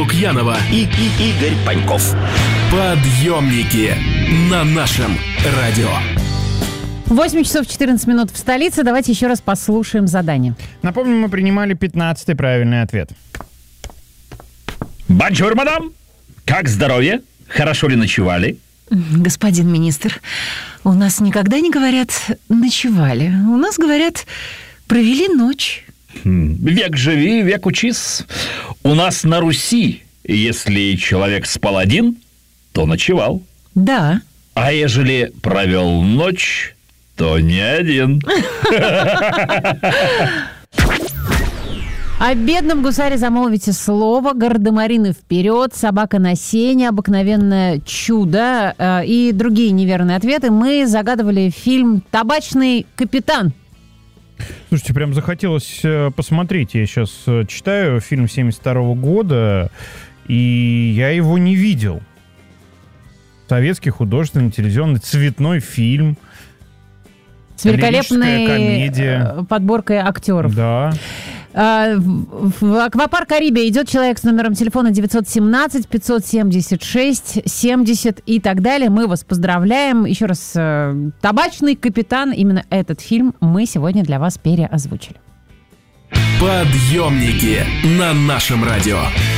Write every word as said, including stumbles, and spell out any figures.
Лукьянова и, и Игорь Паньков. Подъемники на нашем радио. восемь часов четырнадцать минут в столице. Давайте еще раз послушаем задание. Напомню, мы принимали пятнадцатый правильный ответ. Бонжур, мадам! Как здоровье? Хорошо ли ночевали? Господин министр, у нас никогда не говорят «ночевали». У нас говорят «провели ночь». Век живи, век учись. У нас на Руси, если человек спал один, то ночевал. Да. А ежели провел ночь, то не один. О бедном гусаре замолвите слово, гардемарины вперед, собака на сене, обыкновенное чудо э, и другие неверные ответы. Мы загадывали фильм «Табачный капитан». Слушайте, прям захотелось э, посмотреть. Я сейчас э, читаю фильм семьдесят второго года, и я его не видел. Советский художественный телевизионный цветной фильм. С великолепной комедия. Подборкой актеров. Да. В аквапарк Карибия идет человек с номером телефона девятьсот семнадцать пятьсот семьдесят шесть семьдесят и так далее. Мы вас поздравляем. Еще раз, «Табачный капитан». Именно этот фильм мы сегодня для вас переозвучили. Подъемники на нашем радио.